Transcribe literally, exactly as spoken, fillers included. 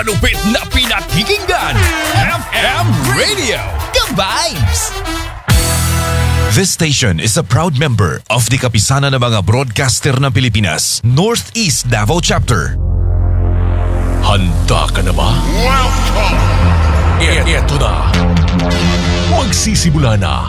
Malupit na pinakikinggan, F M Radio, ka-vibes! This station is a proud member of the Kapisanan ng mga Broadcaster ng Pilipinas, Northeast Davao Chapter. Handa ka na ba? Welcome! E- eto na. Magsisimula na